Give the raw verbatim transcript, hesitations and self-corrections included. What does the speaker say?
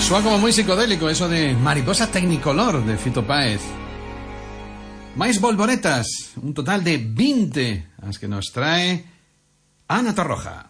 Suena como muy psicodélico eso de Mariposa Tecnicolor de Fito Páez. Máis volvoretas, un total de veinte, las que nos trae Ana Torroja.